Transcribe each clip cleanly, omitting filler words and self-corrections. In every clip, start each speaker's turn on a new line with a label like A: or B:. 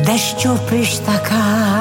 A: да щупиш така.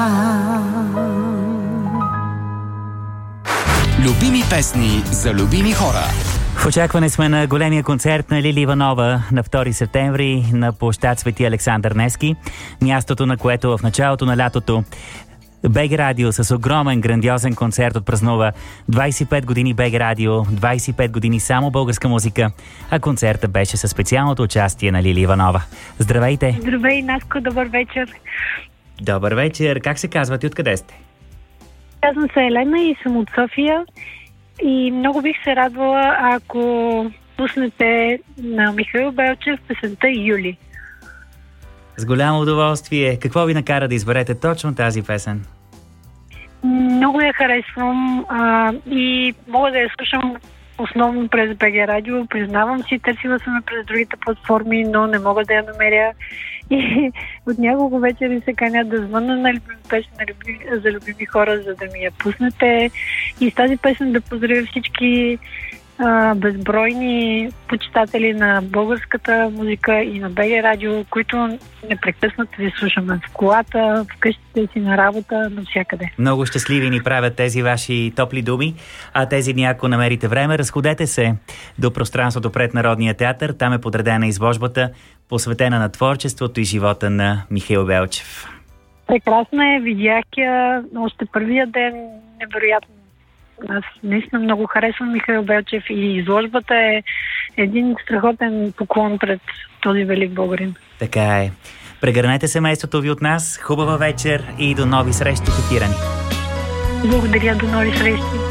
B: Любими песни за любими хора.
C: В очакване сме на големия концерт на Лили Иванова на 2 септември на площад Свети Александър Невски. Мястото, на което в началото на лятото БГ Радио с огромен, грандиозен концерт отпразнува 25 години БГ Радио, 25 години само българска музика, а концертът беше със специалното участие на Лили Иванова. Здравейте!
D: Здравей, Наско, добър вечер!
C: Добър вечер! Как се казвате? Откъде сте?
D: Казвам се Елена и съм от София и много бих се радвала, ако пуснете на Михаил Белчев песента Юли.
C: С голямо удоволствие. Какво ви накара да изберете точно тази песен?
D: Много я харесвам и мога да я слушам основно през БГ Радио. Признавам си, търсила съм през другите платформи, но не мога да я намеря. И от няколко вечери се канят да звънна на любими песен за любими хора, за да ми я пуснете. И с тази песен да поздравя всички безбройни почитатели на българската музика и на БГ Радио, които непрекъснато ви слушаме в колата, в къщите си, на работа, навсякъде.
C: Много щастливи ни правят тези ваши топли думи, а тези дни, ако намерите време, разходете се до пространството пред Народния театър. Там е подредена изложбата, посветена на творчеството и живота на Михаил Белчев.
D: Прекрасна е, видях я още първия ден, невероятно. Аз наистина много харесвам Михаил Белчев и изложбата е един страхотен поклон пред този велик българин.
C: Така е. Прегърнете семейството ви от нас, хубава вечер и до нови срещи в ефира ни.
D: Благодаря, до нови срещи.